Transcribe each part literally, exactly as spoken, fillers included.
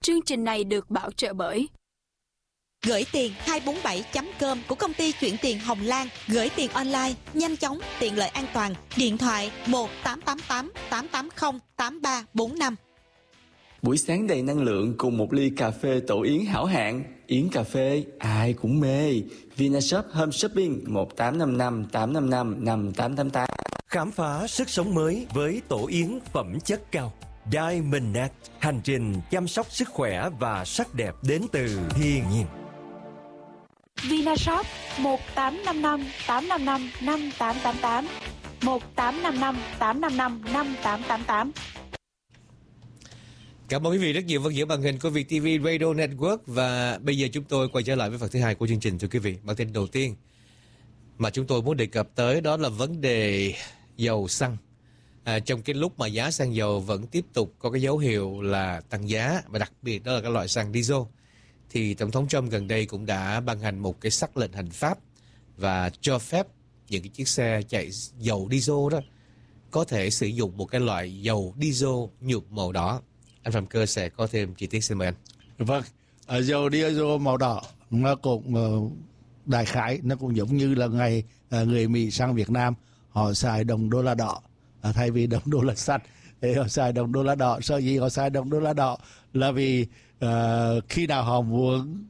Chương trình này được bảo trợ bởi Gửi tiền hai bốn bảy chấm com của công ty chuyển tiền Hồng Lan. Gửi tiền online, nhanh chóng, tiện lợi, an toàn. Điện thoại một tám tám tám tám tám không tám ba bốn năm. Buổi sáng đầy năng lượng cùng một ly cà phê Tổ Yến hảo hạng. Yến cà phê ai cũng mê. Vinashop Home Shopping một tám năm năm tám năm năm năm tám tám tám. Khám phá sức sống mới với Tổ Yến phẩm chất cao. Diamondact, hành trình chăm sóc sức khỏe và sắc đẹp đến từ thiên nhiên. Vinashop một tám năm năm tám năm năm năm tám tám tám, một tám năm năm tám năm năm năm tám tám tám. Cảm ơn quý vị rất nhiều vẫn giữ màn hình của Việt ti vi Radio Network. Và bây giờ chúng tôi quay trở lại với phần thứ hai của chương trình, thưa quý vị. Bản tin đầu tiên mà chúng tôi muốn đề cập tới đó là vấn đề dầu xăng. À, trong cái lúc mà giá xăng dầu vẫn tiếp tục có cái dấu hiệu là tăng giá, và đặc biệt đó là các loại xăng diesel, thì Tổng thống Trump gần đây cũng đã ban hành một cái sắc lệnh hành pháp và cho phép những cái chiếc xe chạy dầu diesel đó có thể sử dụng một cái loại dầu diesel nhuộm màu đỏ. Anh Phạm Cơ sẽ có thêm chi tiết, xin mời anh. Vâng, ở dầu diesel màu đỏ nó cũng uh, đại khái nó cũng giống như là ngày uh, người Mỹ sang Việt Nam họ xài đồng đô la đỏ uh, thay vì đồng đô la xanh. Thì họ xài đồng đô la đỏ. Sao gì họ xài đồng đô la đỏ? Là vì uh, khi nào họ muốn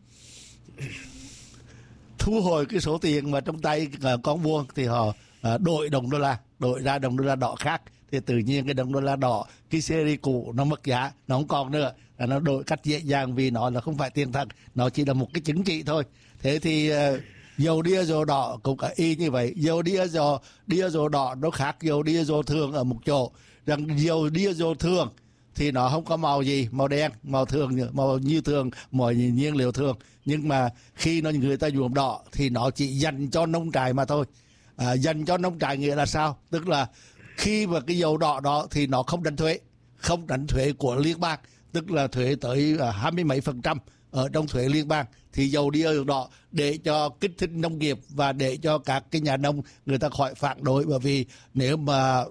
thu hồi cái số tiền mà trong tay uh, con buôn thì họ uh, đổi đồng đô la, đổi ra đồng đô la đỏ khác. Thì tự nhiên cái đồng đô la đỏ, cái series cũ nó mất giá, nó không còn nữa, nó đổi cách dễ dàng vì nó là không phải tiền thật, nó chỉ là một cái chứng chỉ thôi. Thế thì uh, dầu diesel đỏ cũng y như vậy. Dầu diesel diesel đỏ nó khác dầu diesel thường ở một chỗ rằng dầu diesel thường thì nó không có màu gì, màu đen, màu thường, màu như thường, mọi nhiên liệu thường. Nhưng mà khi nó người ta nhuộm đỏ thì nó chỉ dành cho nông trại mà thôi. À, dành cho nông trại nghĩa là sao? Tức là khi mà cái dầu đỏ đó thì nó không đánh thuế, không đánh thuế của liên bang, tức là thuế tới hai mươi mấy phần trăm ở trong thuế liên bang. Thì dầu diesel đỏ để cho kích thích nông nghiệp và để cho các cái nhà nông người ta khỏi phản đối, bởi vì nếu mà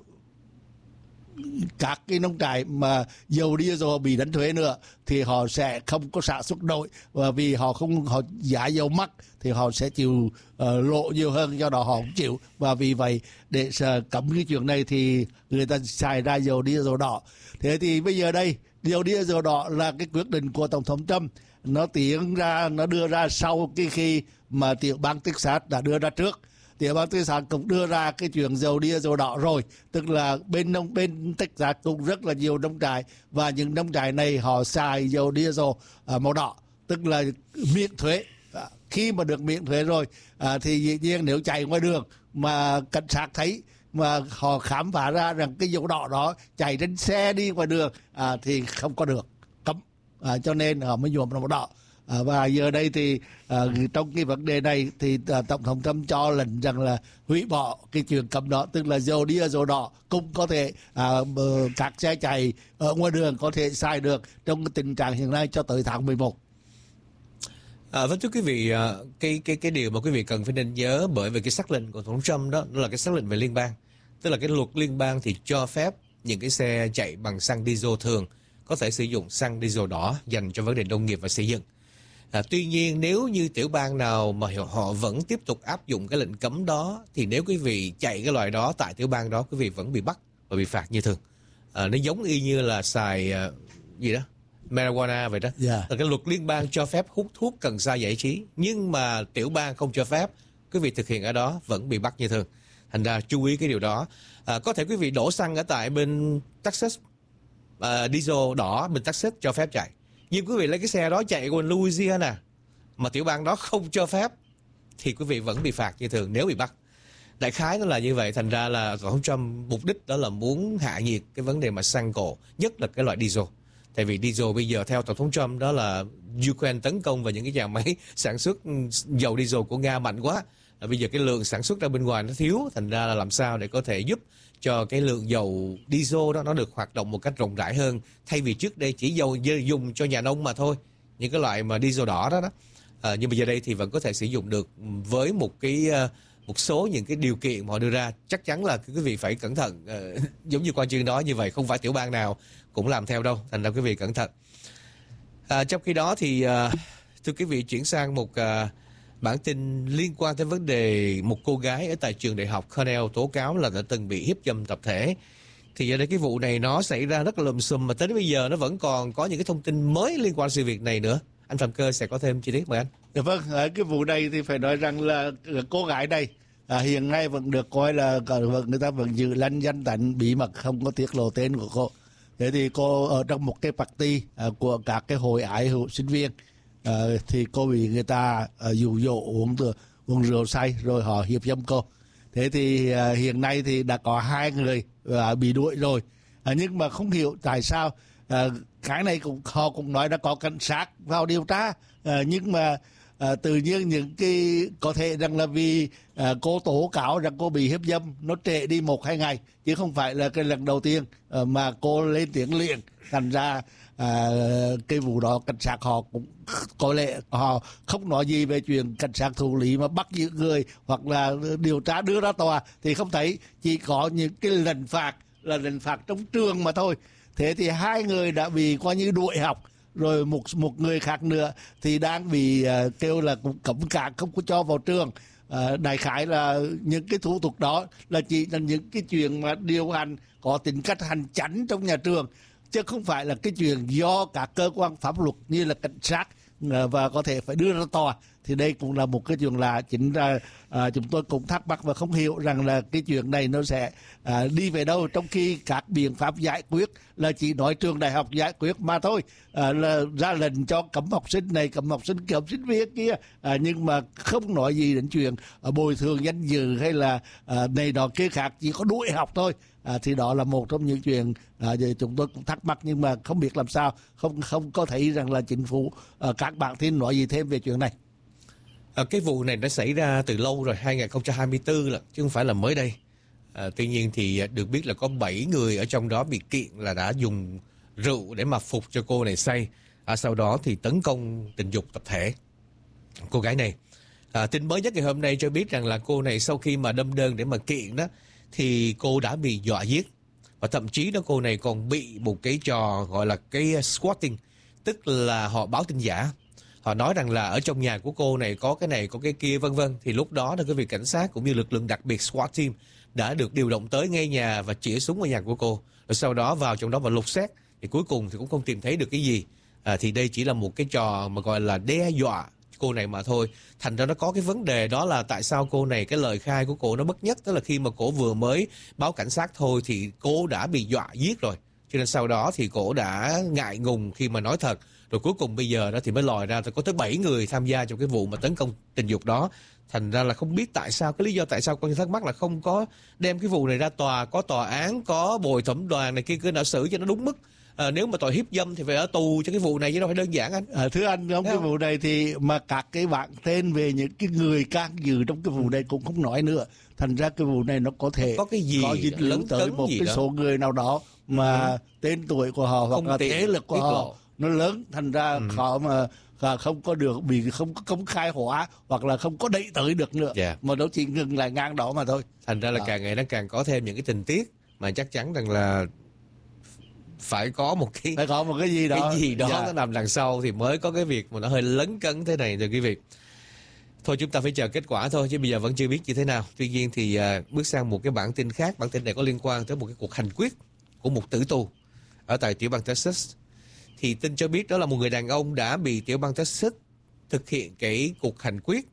các cái nông trại mà dầu diesel bị đánh thuế nữa thì họ sẽ không có sản xuất nổi, và vì họ không họ giá dầu mắc thì họ sẽ chịu uh, lộ nhiều hơn, do đó họ không chịu. Và vì vậy để uh, cấm cái chuyện này thì người ta xài ra dầu diesel đỏ. Thế thì bây giờ đây dầu diesel đỏ là cái quyết định của Tổng thống Trump, nó tiến ra, nó đưa ra sau cái khi mà tiểu bang Texas đã đưa ra trước. Tiểu bang Texas cũng đưa ra cái chuyện dầu diesel đỏ rồi, tức là bên nông bên Texas cũng rất là nhiều nông trại, và những nông trại này họ xài dầu diesel à, màu đỏ, tức là miễn thuế. À, khi mà được miễn thuế rồi à, thì dĩ nhiên nếu chạy ngoài đường mà cảnh sát thấy mà họ khám phá ra rằng cái dầu đỏ đó chạy trên xe đi ngoài đường à, thì không có được, cấm. À, cho nên họ mới nhuộm màu đỏ. À, và giờ đây thì à, trong cái vấn đề này thì à, Tổng thống Trump cho lệnh rằng là hủy bỏ cái chuyện cấm đó, tức là dầu diesel đỏ cũng có thể à, các xe chạy ở ngoài đường có thể xài được trong cái tình trạng hiện nay cho tới tháng mười một. À, vâng thưa quý vị, cái cái cái điều mà quý vị cần phải nên nhớ, bởi vì cái sắc lệnh của Tổng thống Trump đó, đó là cái sắc lệnh về liên bang, tức là cái luật liên bang thì cho phép những cái xe chạy bằng xăng diesel thường có thể sử dụng xăng diesel đỏ dành cho vấn đề nông nghiệp và xây dựng. À, tuy nhiên nếu như tiểu bang nào mà họ vẫn tiếp tục áp dụng cái lệnh cấm đó, thì nếu quý vị chạy cái loại đó tại tiểu bang đó, quý vị vẫn bị bắt và bị phạt như thường. À, nó giống y như là xài uh, gì đó marijuana vậy đó. Yeah. Cái luật liên bang cho phép hút thuốc cần sa giải trí, nhưng mà tiểu bang không cho phép, quý vị thực hiện ở đó vẫn bị bắt như thường. Thành ra chú ý cái điều đó. À, có thể quý vị đổ xăng ở tại bên Texas, uh, diesel đỏ bên Texas cho phép chạy, nhưng quý vị lấy cái xe đó chạy qua Louisiana mà tiểu bang đó không cho phép thì quý vị vẫn bị phạt như thường nếu bị bắt. Đại khái nó là như vậy. Thành ra là Tổng thống Trump mục đích đó là muốn hạ nhiệt cái vấn đề mà xăng cộ, nhất là cái loại diesel. Tại vì diesel bây giờ theo Tổng thống Trump đó là Ukraine tấn công vào những cái nhà máy sản xuất dầu diesel của Nga mạnh quá. Bây giờ cái lượng sản xuất ra bên ngoài nó thiếu, thành ra là làm sao để có thể giúp cho cái lượng dầu diesel đó nó được hoạt động một cách rộng rãi hơn, thay vì trước đây chỉ dầu dùng cho nhà nông mà thôi, những cái loại mà diesel đỏ đó đó. À, nhưng bây giờ đây thì vẫn có thể sử dụng được với một cái một số những cái điều kiện mà họ đưa ra. Chắc chắn là quý vị phải cẩn thận, à, giống như quan chức nói như vậy, không phải tiểu bang nào cũng làm theo đâu, thành ra quý vị cẩn thận. À, trong khi đó thì à, thưa quý vị, chuyển sang một à, bản tin liên quan tới vấn đề một cô gái ở tại trường đại học Cornell tố cáo là đã từng bị hiếp dâm tập thể. Thì giờ đây cái vụ này nó xảy ra rất là lùm xùm, mà tới bây giờ nó vẫn còn có những cái thông tin mới liên quan sự việc này nữa. Anh Phạm Cơ sẽ có thêm chi tiết, mời anh. Dạ vâng, ở cái vụ này thì phải nói rằng là cô gái này à, hiện nay vẫn được coi là người ta vẫn giữ lanh danh tánh bí mật, không có tiết lộ tên của cô. Thế thì cô ở trong một cái party à, của các cái hội ái hữu sinh viên à, thì cô bị người ta à, dụ dỗ uống uống rượu say rồi họ hiếp dâm cô. Thế thì à, hiện nay thì đã có hai người à, bị đuổi rồi, à, nhưng mà không hiểu tại sao à, cái này cũng họ cũng nói đã có cảnh sát vào điều tra, à, nhưng mà à, tự nhiên những cái có thể rằng là vì à, cô tố cáo rằng cô bị hiếp dâm nó trễ đi một hai ngày, chứ không phải là cái lần đầu tiên à, mà cô lên tiếng liền. Thành ra à, cái vụ đó cảnh sát họ cũng có lẽ họ không nói gì về chuyện cảnh sát thụ lý mà bắt giữ người hoặc là điều tra đưa ra tòa, thì không thấy, chỉ có những cái lệnh phạt là lệnh phạt trong trường mà thôi. Thế thì hai người đã bị coi như đuổi học, rồi một một người khác nữa thì đang bị uh, kêu là cũng cấm cản, không có cho vào trường. Uh, đại khái là những cái thủ tục đó là chỉ là những cái chuyện mà điều hành có tính cách hành chánh trong nhà trường, chứ không phải là cái chuyện do các cơ quan pháp luật như là cảnh sát uh, và có thể phải đưa ra tòa. Thì đây cũng là một cái chuyện lạ. Chính ra à, chúng tôi cũng thắc mắc và không hiểu rằng là cái chuyện này nó sẽ à, đi về đâu, trong khi các biện pháp giải quyết là chỉ nói trường đại học giải quyết mà thôi, à, là ra lệnh cho cấm học sinh này, cấm học sinh, cấm sinh viên kia, à, nhưng mà không nói gì đến chuyện à, bồi thường danh dự hay là à, này đó kia khác, chỉ có đuổi học thôi. À, thì đó là một trong những chuyện à, chúng tôi cũng thắc mắc, nhưng mà không biết làm sao, không không có thấy rằng là chính phủ à, các bạn tin nói gì thêm về chuyện này. À, cái vụ này đã xảy ra từ lâu rồi, hai không hai tư là, chứ không phải là mới đây. À, tuy nhiên thì được biết là có bảy người ở trong đó bị kiện là đã dùng rượu để mà phục cho cô này say. À, sau đó thì tấn công tình dục tập thể cô gái này. À, tin mới nhất ngày hôm nay cho biết rằng là cô này sau khi mà đâm đơn để mà kiện đó, thì cô đã bị dọa giết. Và thậm chí đó cô này còn bị một cái trò gọi là cái squatting, tức là họ báo tin giả. Họ nói rằng là ở trong nhà của cô này có cái này, có cái kia, vân vân. Thì lúc đó là cái việc cảnh sát cũng như lực lượng đặc biệt SWAT team đã được điều động tới ngay nhà và chĩa súng vào nhà của cô. Rồi sau đó vào trong đó và lục xét. Thì cuối cùng thì cũng không tìm thấy được cái gì. À, thì đây chỉ là một cái trò mà gọi là đe dọa cô này mà thôi. Thành ra nó có cái vấn đề đó là tại sao cô này, cái lời khai của cô nó bất nhất. Tức là khi mà cô vừa mới báo cảnh sát thôi thì cô đã bị dọa giết rồi. Cho nên sau đó thì cô đã ngại ngùng khi mà nói thật. Rồi cuối cùng bây giờ đó thì mới lòi ra có tới bảy người tham gia trong cái vụ mà tấn công tình dục đó. Thành ra là không biết tại sao, cái lý do tại sao con thắc mắc là không có đem cái vụ này ra tòa, có tòa án, có bồi thẩm đoàn này kia cứ nào xử cho nó đúng mức. À, nếu mà tội hiếp dâm thì phải ở tù cho cái vụ này chứ đâu phải đơn giản anh. À, thưa anh, trong cái vụ này thì mà các cái bạn tên về những cái người can dự trong cái vụ này cũng không nói nữa. Thành ra cái vụ này nó có thể có cái gì có dính líu tới một cái đó. số người nào đó mà ừ. tên tuổi của họ hoặc là thế lực của họ lộ. Nó lớn, thành ra ừ. họ mà không có được, bị không có công khai hóa hoặc là không có đẩy tới được nữa, yeah. mà nó chỉ ngừng lại ngang đó mà thôi. Thành ra là đó. Càng ngày nó càng có thêm những cái tình tiết mà chắc chắn rằng là phải có một cái phải có một cái gì đó cái gì đó yeah. nó nằm đằng sau thì mới có cái việc mà nó hơi lấn cấn thế này, thưa quý vị. Thôi chúng ta phải chờ kết quả thôi, chứ bây giờ vẫn chưa biết như thế nào. Tuy nhiên thì uh, bước sang một cái bản tin khác. Bản tin này có liên quan tới một cái cuộc hành quyết của một tử tù ở tại tiểu bang Texas. Thì tin cho biết đó là một người đàn ông đã bị tiểu bang Texas thực hiện cái cuộc hành quyết.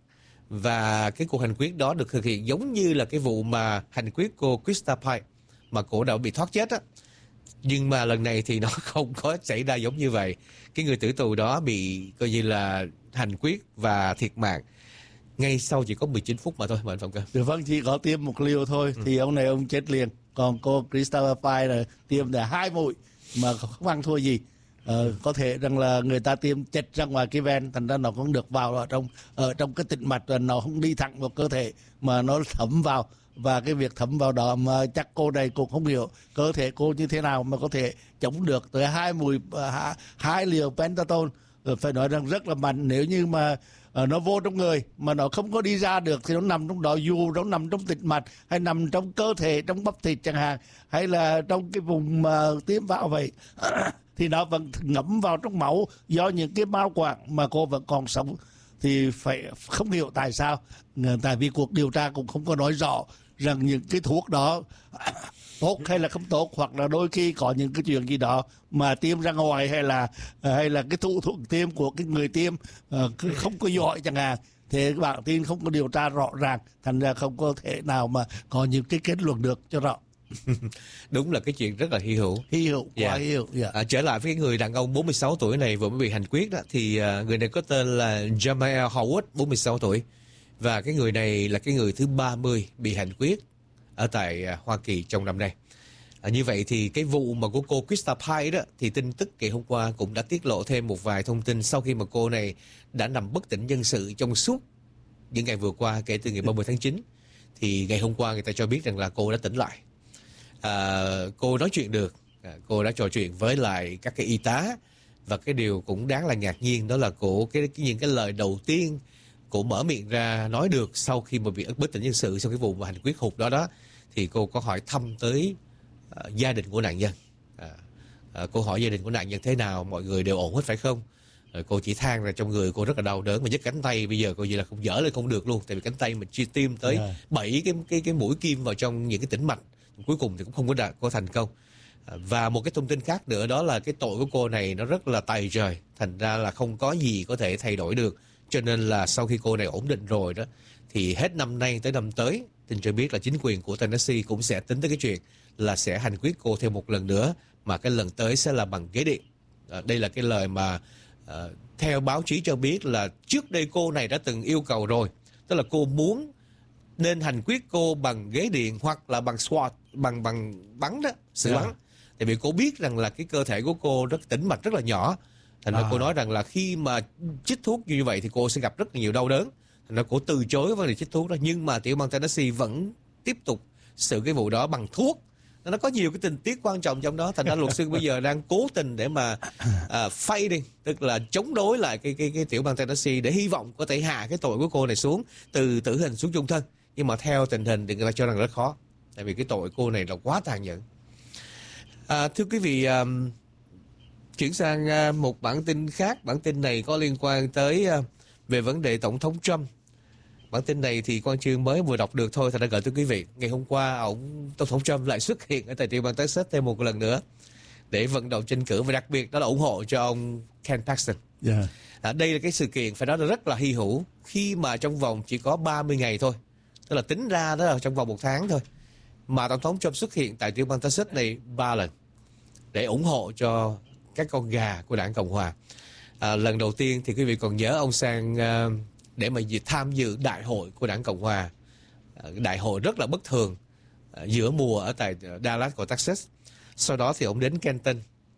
Và cái cuộc hành quyết đó được thực hiện giống như là cái vụ mà hành quyết cô Krista Pike mà cổ đã bị thoát chết á. Nhưng mà lần này thì nó không có xảy ra giống như vậy. Cái người tử tù đó bị coi như là hành quyết và thiệt mạng ngay sau chỉ có mười chín phút mà thôi. Mời anh Phạm Cơ. Được, vâng, chỉ có tiêm một liều thôi ừ. thì ông này ông chết liền. Còn cô Krista Pike là tiêm là hai mũi mà không ăn thua gì. Ờ, có thể rằng là người ta tiêm chết ra ngoài cái ven, thành ra nó không được vào ở trong ở trong cái tĩnh mạch, và nó không đi thẳng vào cơ thể mà nó thấm vào. Và cái việc thấm vào đó mà chắc cô này cũng không hiểu cơ thể cô như thế nào mà có thể chống được tới hai mũi hai liều pentatone phải nói rằng rất là mạnh. Nếu như mà uh, nó vô trong người mà nó không có đi ra được thì nó nằm trong đó, dù nó nằm trong tĩnh mạch hay nằm trong cơ thể, trong bắp thịt chẳng hạn, hay là trong cái vùng uh, tiêm vào vậy thì nó vẫn ngấm vào trong máu do những cái mao quản mà cô vẫn còn sống. Thì phải không hiểu tại sao, tại vì cuộc điều tra cũng không có nói rõ rằng những cái thuốc đó tốt hay là không tốt, hoặc là đôi khi có những cái chuyện gì đó mà tiêm ra ngoài, hay là hay là cái thủ thuật tiêm của cái người tiêm uh, không có giỏi chẳng hạn, thì các bạn tin không có điều tra rõ ràng, thành ra không có thể nào mà có những cái kết luận được cho rõ. Đúng là cái chuyện rất là hy hữu. Hy hữu, quá Dạ. hy hữu. Yeah. À, trở lại với cái người đàn ông bốn mươi sáu tuổi này vừa mới bị hành quyết đó, thì uh, người này có tên là Jamal Howard, bốn mươi sáu tuổi, và cái người này là cái người thứ ba mươi bị hành quyết ở tại uh, Hoa Kỳ trong năm nay. À, như vậy thì cái vụ mà của cô Krista Pye đó, thì tin tức ngày hôm qua cũng đã tiết lộ thêm một vài thông tin sau khi mà cô này đã nằm bất tỉnh nhân sự trong suốt những ngày vừa qua, kể từ ngày ba mươi tháng chín. Thì ngày hôm qua người ta cho biết rằng là cô đã tỉnh lại. À, cô nói chuyện được, à, cô đã trò chuyện với lại các cái y tá, và cái điều cũng đáng là ngạc nhiên đó là cô cái, cái những cái lời đầu tiên cô mở miệng ra nói được sau khi mà bị bất tỉnh nhân sự sau cái vụ mà hành quyết hụt đó đó, thì cô có hỏi thăm tới uh, gia đình của nạn nhân. À, à, cô hỏi gia đình của nạn nhân thế nào, mọi người đều ổn hết phải không? Rồi cô chỉ than ra trong người cô rất là đau đớn, mà nhất cánh tay bây giờ cô gì là không dở lên không được luôn, tại vì cánh tay mình chia tiêm tới Yeah. bảy cái cái cái mũi kim vào trong những cái tĩnh mạch, cuối cùng thì cũng không có đạt có thành công. À, và một cái thông tin khác nữa đó là cái tội của cô này nó rất là tày trời, thành ra là không có gì có thể thay đổi được, cho nên là sau khi cô này ổn định rồi đó, thì hết năm nay tới năm tới, tin cho biết là chính quyền của Tennessee cũng sẽ tính tới cái chuyện là sẽ hành quyết cô thêm một lần nữa, mà cái lần tới sẽ là bằng ghế điện. À, đây là cái lời mà à, theo báo chí cho biết là trước đây cô này đã từng yêu cầu rồi, tức là cô muốn nên hành quyết cô bằng ghế điện hoặc là bằng swat, bằng bằng bắn đó, sự Yeah. bắn. Tại vì cô biết rằng là cái cơ thể của cô rất tĩnh mạch rất là nhỏ, thành ra À. cô nói rằng là khi mà chích thuốc như vậy thì cô sẽ gặp rất là nhiều đau đớn, thành ra cô từ chối vấn đề chích thuốc đó. Nhưng mà tiểu bang Tennessee vẫn tiếp tục xử cái vụ đó bằng thuốc. Nó có nhiều cái tình tiết quan trọng trong đó, thành ra luật sư bây giờ đang cố tình để mà à, fighting, tức là chống đối lại cái cái cái tiểu bang Tennessee để hy vọng có thể hạ cái tội của cô này xuống từ tử hình xuống chung thân. Nhưng mà theo tình hình thì người ta cho rằng rất khó, tại vì cái tội cô này là quá tàn nhẫn. À, thưa quý vị, um, chuyển sang uh, một bản tin khác. Bản tin này có liên quan tới uh, về vấn đề Tổng thống Trump. Bản tin này thì Quang Chương mới vừa đọc được thôi, thành ra gửi tới quý vị. Ngày hôm qua, ông Tổng thống Trump lại xuất hiện ở tại tiểu bang Texas thêm một lần nữa để vận động tranh cử, và đặc biệt đó là ủng hộ cho ông Ken Paxton. Yeah. À, đây là cái sự kiện phải nói là rất là hy hữu, khi mà trong vòng chỉ có ba mươi ngày thôi, tức là tính ra đó là trong vòng một tháng thôi, mà Tổng thống Trump xuất hiện tại tiểu bang Texas này ba lần để ủng hộ cho các con gà của đảng Cộng Hòa. À, lần đầu tiên thì quý vị còn nhớ ông sang uh, để mà tham dự đại hội của đảng Cộng Hòa, à, đại hội rất là bất thường à, giữa mùa ở tại Dallas của Texas. Sau đó thì ông đến Kenton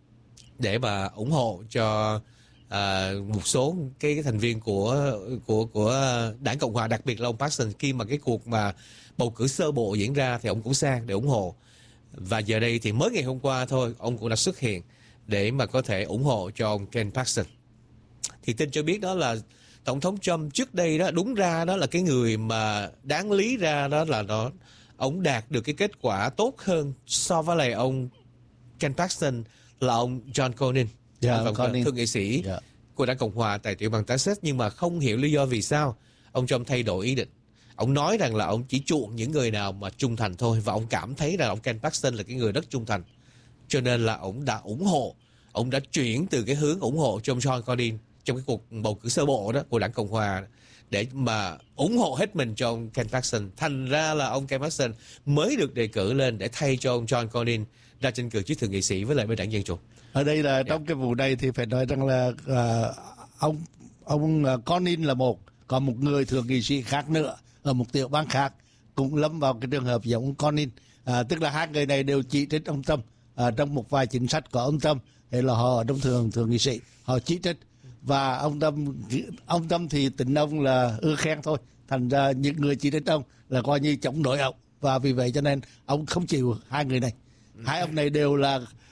để mà ủng hộ cho à, một số cái, cái thành viên của của của đảng Cộng Hòa, đặc biệt là ông Paxton. Khi mà cái cuộc mà bầu cử sơ bộ diễn ra thì ông cũng sang để ủng hộ. Và giờ đây thì mới ngày hôm qua thôi, ông cũng đã xuất hiện để mà có thể ủng hộ cho ông Ken Paxton. Thì tin cho biết đó là Tổng thống Trump trước đây đó, đúng ra đó là cái người mà đáng lý ra đó là nó ông đạt được cái kết quả tốt hơn so với lại ông Ken Paxton là ông John Cornyn, Yeah, và Cornyn. thượng nghị sĩ Yeah. của đảng Cộng Hòa tại tiểu bang Texas. Nhưng mà không hiểu lý do vì sao ông Trump thay đổi ý định. Ông nói rằng là ông chỉ chuộng những người nào mà trung thành thôi, và ông cảm thấy rằng ông Ken Paxton là cái người rất trung thành, cho nên là ông đã ủng hộ, ông đã chuyển từ cái hướng ủng hộ cho ông John Cornyn trong cái cuộc bầu cử sơ bộ đó của đảng Cộng Hòa để mà ủng hộ hết mình cho ông Ken Paxton. Thành ra là ông Ken Paxton mới được đề cử lên để thay cho ông John Cornyn ra tranh cử chức thượng nghị sĩ với lại bên đảng Dân Chủ. Ở đây là trong cái vụ này thì phải nói rằng là uh, ông ông uh, Cornyn là một, còn một người thượng nghị sĩ khác nữa ở một tiểu bang khác cũng lâm vào cái trường hợp giống ông Cornyn. Uh, tức là hai người này đều chỉ trích ông Trump uh, trong một vài chính sách của ông Trump, hay là họ ở trong thường thượng nghị sĩ họ chỉ trích, và ông Trump ông Trump thì tính ông là ưa khen thôi, thành ra những người chỉ trích ông là coi như chống đối ông, và vì vậy cho nên ông không chịu hai người này. Hai ông này đều là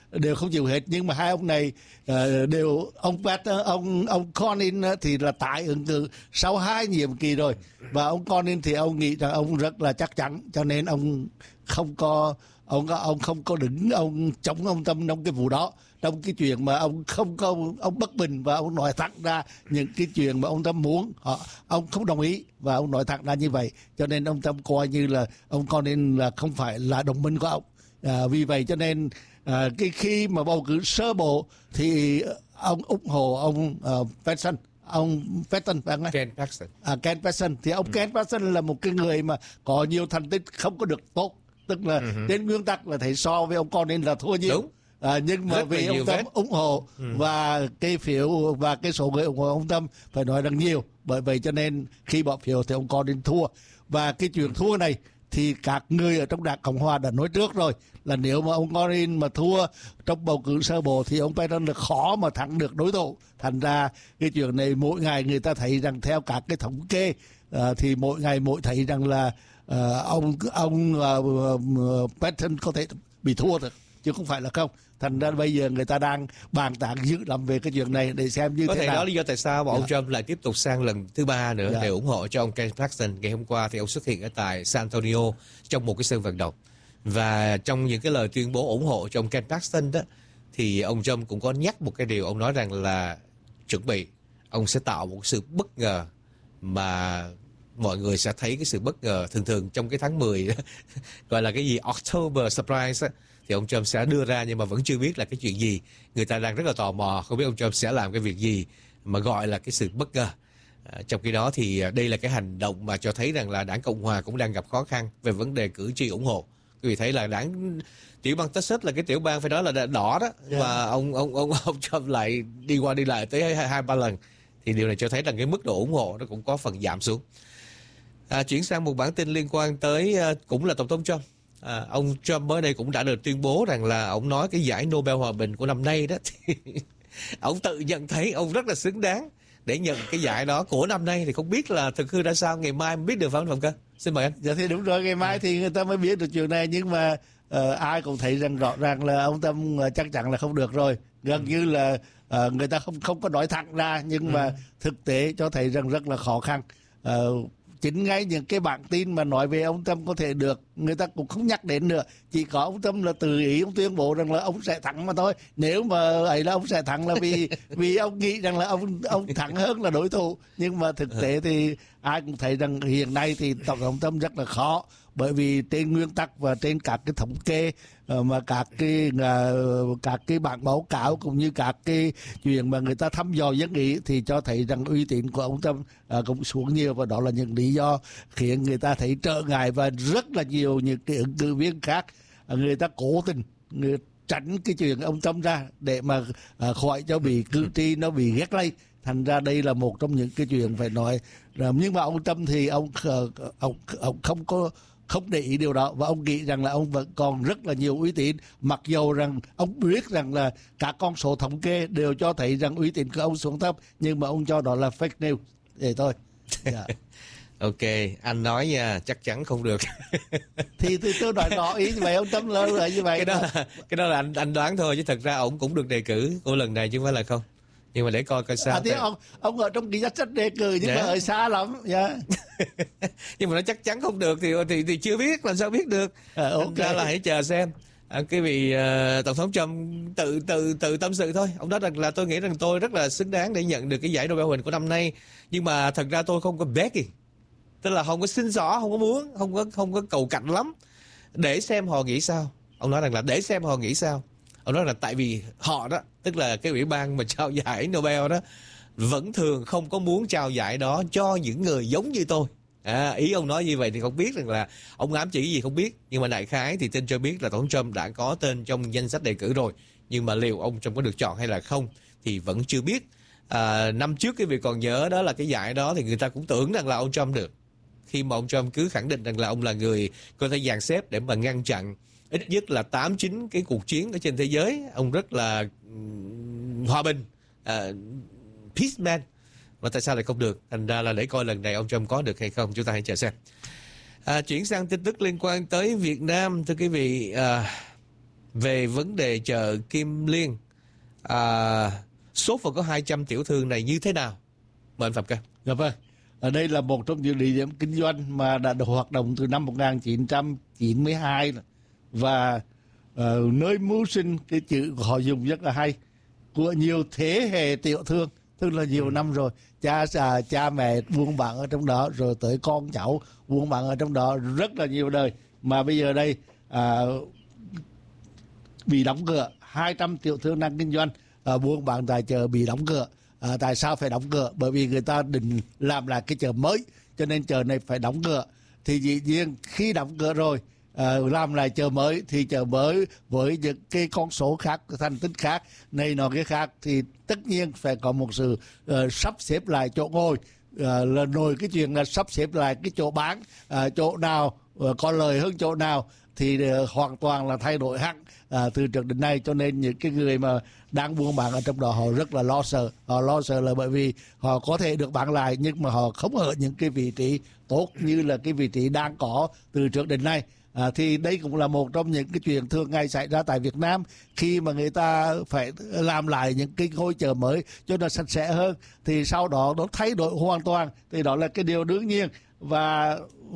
đều không chịu hết. Nhưng mà hai ông này uh, đều, ông Pat, ông ông Cornyn thì là tái ứng cử sau hai nhiệm kỳ rồi, và ông Cornyn thì ông nghĩ rằng ông rất là chắc chắn, cho nên ông không có ông ông không có đứng ông chống ông Tâm trong cái vụ đó, trong cái chuyện mà ông không có ông bất bình và ông nói thẳng ra những cái chuyện mà ông Tâm muốn, họ ông không đồng ý và ông nói thẳng ra như vậy, cho nên ông Tâm coi như là ông Cornyn là không phải là đồng minh của ông. À, vì vậy cho nên à, cái khi mà bầu cử sơ bộ thì ông ủng hộ ông uh, Paxton, ông Paxton phải không? Ken Paxton. À, Ken Paxton thì ông ừ. Ken Paxton là một cái người mà có nhiều thành tích không có được tốt, tức là uh-huh. trên nguyên tắc là thấy so với ông Cornyn là thua nhiều. Đúng. À, nhưng mà rất vì ông Tâm vết. ủng hộ ừ. và cái phiếu và cái số người ủng hộ ông Tâm phải nói rằng nhiều, bởi vậy cho nên khi bỏ phiếu thì ông Cornyn thua. Và cái chuyện thua này thì các người ở trong Đảng Cộng Hòa đã nói trước rồi, là nếu mà ông Cornyn mà thua trong bầu cử sơ bộ thì ông Biden là khó mà thắng được đối thủ. Thành ra cái chuyện này mỗi ngày người ta thấy rằng theo các cái thống kê uh, thì mỗi ngày mỗi thấy rằng là uh, ông ông uh, Biden có thể bị thua được chứ không phải là không. Thành ra bây giờ người ta đang bàn tán dữ lắm về cái chuyện này để xem như có thế thể nào. đó lý do tại sao mà ông dạ. Trump lại tiếp tục sang lần thứ ba nữa dạ. để ủng hộ cho ông Ken Paxton. Ngày hôm qua thì ông xuất hiện ở tại San Antonio trong một cái sân vận động, và trong những cái lời tuyên bố ủng hộ cho ông Ken Paxton đó thì ông Trump cũng có nhắc một cái điều. Ông nói rằng là chuẩn bị ông sẽ tạo một sự bất ngờ mà mọi người sẽ thấy cái sự bất ngờ. Thường thường trong cái tháng mười gọi là cái gì October surprise á, thì ông Trump sẽ đưa ra, nhưng mà vẫn chưa biết là cái chuyện gì. Người ta đang rất là tò mò không biết ông Trump sẽ làm cái việc gì mà gọi là cái sự bất ngờ. À, trong khi đó thì đây là cái hành động mà cho thấy rằng là Đảng Cộng Hòa cũng đang gặp khó khăn về vấn đề cử tri ủng hộ. Quý vị thấy là đảng tiểu bang Texas là cái tiểu bang phải nói là đỏ đó, yeah. mà ông ông ông ông Trump lại đi qua đi lại tới hai, hai ba lần, thì điều này cho thấy rằng cái mức độ ủng hộ nó cũng có phần giảm xuống. À, chuyển sang một bản tin liên quan tới uh, cũng là Tổng thống Trump. À, ông Trump mới đây cũng đã được tuyên bố rằng là ông nói cái giải Nobel Hòa bình của năm nay đó thì ông tự nhận thấy ông rất là xứng đáng để nhận cái giải đó của năm nay. Thì không biết là thực hư ra sao, ngày mai mới biết được phải không Phạm Cơ? Xin mời anh. Dạ thì đúng rồi, ngày mai thì người ta mới biết được chuyện này, nhưng mà uh, ai cũng thấy rằng rõ ràng là ông Tâm uh, chắc chắn là không được rồi. Gần như là uh, người ta không không có nói thẳng ra, nhưng ừ. mà thực tế cho thấy rằng rất là khó khăn. Uh, Chính ngay những cái bản tin mà nói về ông Tâm có thể được, người ta cũng không nhắc đến nữa. Chỉ có ông Tâm là tự ý ông tuyên bố rằng là ông sẽ thắng mà thôi. Nếu mà ấy là ông sẽ thắng là vì vì ông nghĩ rằng là ông ông thắng hơn là đối thủ. Nhưng mà thực tế thì ai cũng thấy rằng hiện nay thì Tổng thống Tâm rất là khó, bởi vì trên nguyên tắc và trên các cái thống kê mà các cái các cái bản báo cáo cũng như các cái chuyện mà người ta thăm dò dân ý thì cho thấy rằng uy tín của ông Trump cũng xuống nhiều, và đó là những lý do khiến người ta thấy trở ngại, và rất là nhiều những cái ứng cử viên khác người ta cố tình người tránh cái chuyện ông Trump ra để mà khỏi cho bị cử tri nó bị ghét lây. Thành ra đây là một trong những cái chuyện phải nói. Nhưng mà ông Trump thì ông ông, ông không có không để ý điều đó, và ông nghĩ rằng là ông vẫn còn rất là nhiều uy tín, mặc dù rằng ông biết rằng là các con số thống kê đều cho thấy rằng uy tín của ông xuống thấp, nhưng mà ông cho đó là fake news vậy thôi. Yeah. Ok, anh nói nha, chắc chắn không được. thì, thì tôi nói rõ ý như vậy, ông Tâm là như vậy. Cái đó là, cái đó là anh anh đoán thôi, chứ thật ra ông cũng được đề cử của lần này chứ không phải là không. Nhưng mà để coi coi sao. À, thì ông ông ở trong cái danh sách đề cử nhưng yeah. mà ở xa lắm. Yeah. Nhưng mà nó chắc chắn không được thì thì thì chưa biết, làm sao biết được. À, ok, ra là hãy chờ xem. À, cái vị uh, Tổng thống Trump tự tự tự tâm sự thôi. Ông nói rằng là tôi nghĩ rằng tôi rất là xứng đáng để nhận được cái giải Nobel Hòa bình của năm nay, nhưng mà thật ra tôi không có begging, tức là không có xin xỏ, không có muốn, không có không có cầu cạnh lắm, để xem họ nghĩ sao. Ông nói rằng là để xem họ nghĩ sao. Ông nói là tại vì họ đó, tức là cái ủy ban mà trao giải Nobel đó, vẫn thường không có muốn trao giải đó cho những người giống như tôi. À, ý ông nói như vậy thì không biết rằng là ông ám chỉ gì không biết, nhưng mà đại khái thì tin cho biết là Tổng thống Trump đã có tên trong danh sách đề cử rồi, nhưng mà liệu ông Trump có được chọn hay là không thì vẫn chưa biết. À, năm trước cái việc còn nhớ đó là cái giải đó thì người ta cũng tưởng rằng là ông Trump được, khi mà ông Trump cứ khẳng định rằng là ông là người có thể dàn xếp để mà ngăn chặn ít nhất là tám chín cái cuộc chiến ở trên thế giới. Ông rất là um, hòa bình, uh, peace man. Và tại sao lại không được? Thành ra là để coi lần này ông Trump có được hay không, chúng ta hãy chờ xem. À, chuyển sang tin tức liên quan tới Việt Nam, thưa quý vị. À, về vấn đề chợ Kim Liên, à, số phận có hai trăm tiểu thương này như thế nào? Mời anh Phạm Cơ. Dạ vâng. Ở đây là một trong những địa điểm kinh doanh mà đã được hoạt động từ năm một nghìn chín trăm chín mươi hai và uh, nơi mưu sinh, cái chữ của họ dùng rất là hay, của nhiều thế hệ tiểu thương, tức là nhiều ừ. năm rồi, cha à, cha mẹ buôn bán ở trong đó, rồi tới con cháu buôn bán ở trong đó rất là nhiều đời, mà bây giờ đây à, bị đóng cửa, hai trăm tiểu thương đang kinh doanh à, buôn bán tại chợ bị đóng cửa. À, tại sao phải đóng cửa? Bởi vì người ta định làm lại cái chợ mới, cho nên chợ này phải đóng cửa. Thì dĩ nhiên khi đóng cửa rồi, à, làm lại chợ mới, thì chợ mới với những cái con số khác, thành tích khác, này nọ cái khác, thì tất nhiên phải có một sự uh, sắp xếp lại chỗ ngồi. Uh, là nổi cái chuyện là sắp xếp lại cái chỗ bán, uh, chỗ nào uh, có lời hơn chỗ nào, thì uh, hoàn toàn là thay đổi hẳn uh, từ trước đến nay. Cho nên những cái người mà đang buôn bán ở trong đó họ rất là lo sợ. Họ lo sợ là bởi vì họ có thể được bán lại, nhưng mà họ không ở những cái vị trí tốt như là cái vị trí đang có từ trước đến nay. À, thì đây cũng là một trong những cái chuyện thường ngày xảy ra tại Việt Nam, khi mà người ta phải làm lại những cái ngôi chợ mới cho nó sạch sẽ hơn, thì sau đó nó thay đổi hoàn toàn, thì đó là cái điều đương nhiên. Và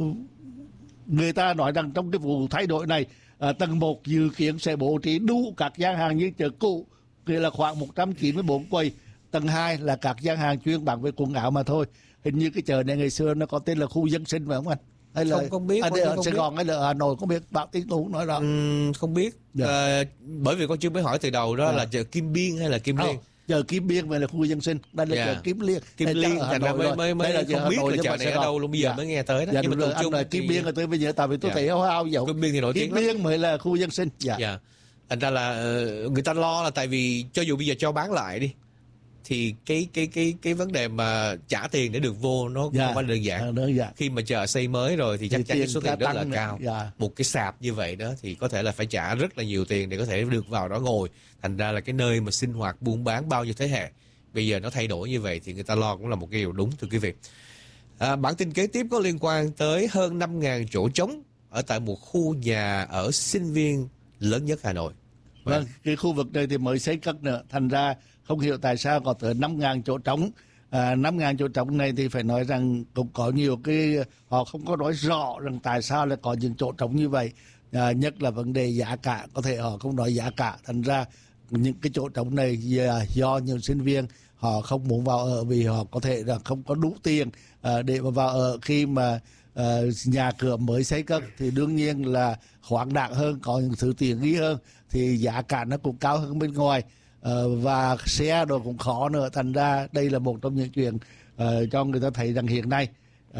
người ta nói rằng trong cái vụ thay đổi này, à, tầng một dự kiến sẽ bố trí đủ các gian hàng như chợ cũ, thì là khoảng một trăm chín mươi bốn quầy. Tầng hai là các gian hàng chuyên bán về quần áo mà thôi. Hình như cái chợ này ngày xưa nó có tên là khu dân sinh phải không anh? Hay là không không biết, ở đây ở không Sài biết. Gòn hay là ở Hà Nội không biết, Bảo Tín cũng nói rõ. Uhm, không biết. Dạ. À, bởi vì con chưa mới hỏi từ đầu đó, dạ. là chợ Kim Biên hay là Kim Liên? Oh, chợ Kim Biên này là khu dân sinh, đây là dạ. chợ Kim Liên. Kim đây Liên, thành ra mới mới mới đây là không biết là chợ này ở đâu luôn, bây giờ dạ. mới nghe tới đó. Dạ, nhưng mà rồi, tụi chung là Kim thì... Biên là tôi bây giờ, tại vì tôi dạ. thấy hao hao dẫu. Kim Biên thì nổi tiếng Kim Biên mới là khu dân sinh. Dạ. dạ. Thành ra là người ta lo là tại vì cho dù bây giờ cho bán lại đi, thì cái cái cái cái vấn đề mà trả tiền để được vô nó dạ. không phải đơn giản. À, đơn giản. Khi mà chợ xây mới rồi thì chắc thì chắn cái số tiền rất là nữa. cao. Dạ. Một cái sạp như vậy đó thì có thể là phải trả rất là nhiều tiền để có thể được vào đó ngồi. Thành ra là cái nơi mà sinh hoạt buôn bán bao nhiêu thế hệ bây giờ nó thay đổi như vậy thì người ta lo cũng là một cái điều đúng, thưa quý vị. À, bản tin kế tiếp có liên quan tới hơn năm nghìn chỗ trống ở tại một khu nhà ở sinh viên lớn nhất Hà Nội. Vâng, cái khu vực này thì mới xây cất nữa, thành ra không hiểu tại sao có tới năm nghìn chỗ trống. À, năm nghìn chỗ trống này thì phải nói rằng cũng có nhiều cái, họ không có nói rõ rằng tại sao lại có những chỗ trống như vậy. À, nhất là vấn đề giá cả, có thể họ không nói giá cả, thành ra những cái chỗ trống này do nhiều sinh viên họ không muốn vào ở vì họ có thể là không có đủ tiền à, để mà vào ở. Khi mà à, nhà cửa mới xây cất thì đương nhiên là khoáng đạt hơn, có những thứ tiện nghi hơn, thì giá cả nó cũng cao hơn bên ngoài. Uh, và xe đồ cũng khó nữa, thành ra đây là một trong những chuyện uh, cho người ta thấy rằng hiện nay uh,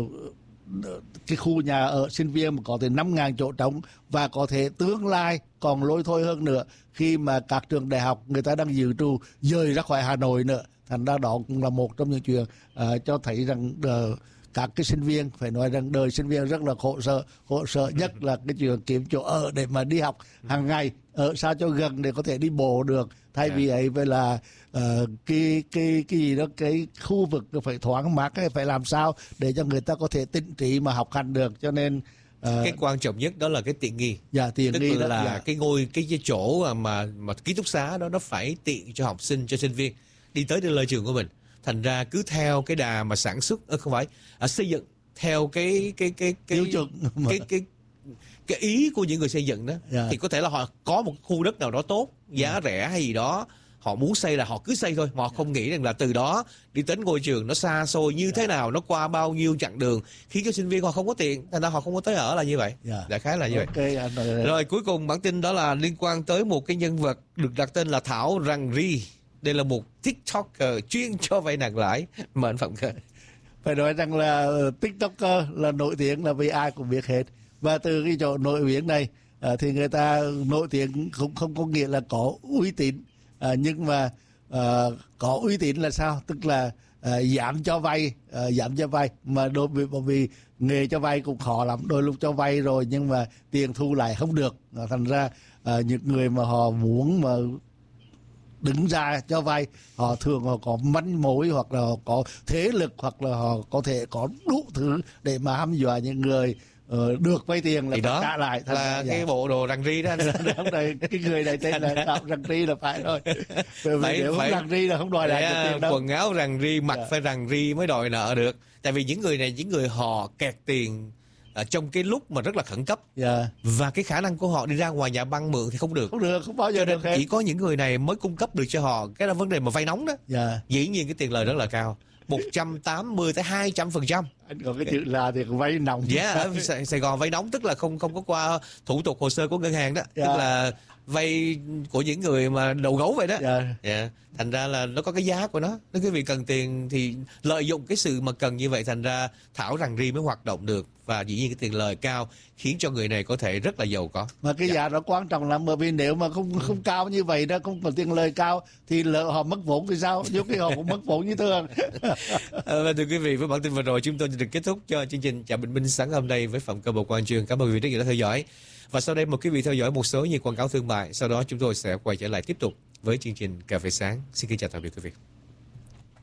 cái khu nhà ở sinh viên mà có tới năm nghìn chỗ trống, và có thể tương lai còn lôi thôi hơn nữa khi mà các trường đại học người ta đang dự trù rời ra khỏi Hà Nội nữa. Thành ra đó cũng là một trong những chuyện uh, cho thấy rằng uh, các cái sinh viên, phải nói rằng đời sinh viên rất là khổ sở, khổ sở nhất là cái chuyện kiếm chỗ ở để mà đi học hàng ngày, ở sao cho gần để có thể đi bộ được, thay yeah. vì ấy vậy là uh, cái cái cái gì đó, cái khu vực phải thoáng mát, phải làm sao để cho người ta có thể tĩnh trí mà học hành được. Cho nên uh, cái quan trọng nhất đó là cái tiện nghi. Dạ, tiện tức nghi là đó, dạ. cái ngôi cái, cái chỗ mà mà ký túc xá đó nó phải tiện cho học sinh, cho sinh viên đi tới đi lời trường của mình. Thành ra cứ theo cái đà mà sản xuất à, không phải à, xây dựng theo cái cái cái cái tiêu chuẩn cái, cái cái cái ý của những người xây dựng đó, yeah. thì có thể là họ có một khu đất nào đó tốt, giá yeah. rẻ hay gì đó, họ muốn xây là họ cứ xây thôi, họ không nghĩ rằng là từ đó đi đến ngôi trường nó xa xôi như yeah. thế nào, nó qua bao nhiêu chặng đường, khiến cho sinh viên họ không có tiền, thành ra họ không có tới ở, là như vậy. Yeah. Đại khái là như okay, vậy. Rồi. rồi cuối cùng bản tin đó là liên quan tới một cái nhân vật được đặt tên là Thảo Rằng Ri. Đây là một TikToker chuyên cho vay nặng lãi. Mời anh Phạm Cơ. Phải nói rằng là TikToker là nổi tiếng là vì ai cũng biết hết. Và từ cái chỗ nổi tiếng này à, thì người ta nổi tiếng cũng không có nghĩa là có uy tín. À, nhưng mà à, có uy tín là sao? Tức là à, giảm cho vay, à, giảm cho vay. Mà đôi vì, bởi vì nghề cho vay cũng khó lắm. Đôi lúc cho vay rồi nhưng mà tiền thu lại không được. À, thành ra à, những người mà họ muốn mà đứng ra cho vay, họ thường họ có manh mối, hoặc là họ có thế lực, hoặc là họ có thể có đủ thứ để mà hăm dọa những người ờ, được vay tiền là thì phải đó trả lại. Thành là ra, cái dạ. bộ đồ rằn ri đó. Hôm nay cái người này tên là Phạm Răng Ri là phải thôi. Bởi vì Phải- nếu không phải- răng ri là không đòi lại Để, được tiền đâu. quần áo rằn ri, mặc Dạ. phải rằn ri mới đòi nợ được. Tại vì những người này, những người họ kẹt tiền ở trong cái lúc mà rất là khẩn cấp, Dạ. và cái khả năng của họ đi ra ngoài nhà băng mượn thì không được. Không được, không bao giờ Cho nên được hết. chỉ có những người này mới cung cấp được cho họ cái là vấn đề mà vay nóng đó. Dạ. Dĩ nhiên cái tiền lời rất là cao, một trăm tám mươi tới hai trăm phần trăm. Anh có cái chữ là thì vay nồng. Dạ, ở Sài, Sài Gòn vay nóng tức là không không có qua thủ tục hồ sơ của ngân hàng đó. Dạ. Tức là vay của những người mà đầu gấu vậy đó. Dạ. Dạ. Thành ra là nó có cái giá của nó. Nếu quý vị cần tiền thì lợi dụng cái sự mà cần như vậy, thành ra Thảo rằng ri mới hoạt động được, và dĩ nhiên cái tiền lời cao khiến cho người này có thể rất là giàu có. Mà cái giá đó quan trọng lắm, bởi vì nếu mà không không cao như vậy đó, không có tiền lời cao thì lỡ họ mất vốn thì sao? Nhiều khi họ cũng mất vốn như thường. À, và thưa quý vị, với bản tin vừa rồi chúng tôi được kết thúc cho chương trình Chào Bình Minh sáng hôm nay với Phạm Cơ Bộc Quang Trường. Cảm ơn quý vị rất nhiều đã theo dõi. Và sau đây mời quý vị theo dõi một số những quảng cáo thương mại. Sau đó chúng tôi sẽ quay trở lại tiếp tục với chương trình Cà phê sáng. Xin kính chào tạm biệt quý vị.